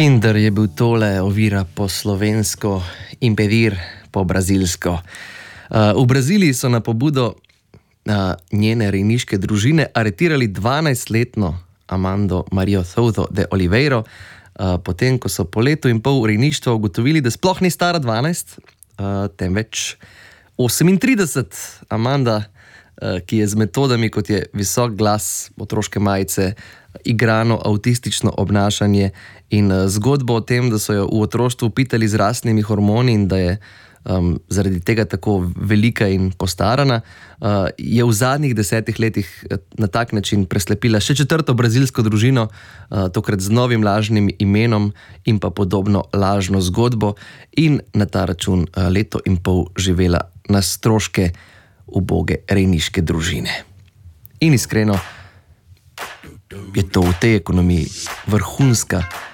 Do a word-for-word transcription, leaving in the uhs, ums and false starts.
Kinder je bil tole, ovira po slovensko, impedir po brazilsko. Uh, v Braziliji so na pobudo uh, njene rejniške družine aretirali dvanajstletno Amando Mario Souto de Oliveiro, uh, potem ko so po letu in pol rejništva ugotovili, da sploh ni stara dvanajst, uh, temveč osemintrideset. Amanda, uh, ki je z metodami, kot je visok glas, otroške majice, igrano avtistično obnašanje in uh, zgodbo o tem, da so jo v otroštvu pitali z rastnimi hormoni in da je um, zaradi tega tako velika in postarana, uh, je v zadnjih desetih letih na tak način preslepila še četrto brazilsko družino, uh, tokrat z novim lažnim imenom in pa podobno lažno zgodbo, in na ta račun uh, leto in pol živela na stroške uboge rejniške družine. In iskreno, je to v tej ekonomiji vrhunska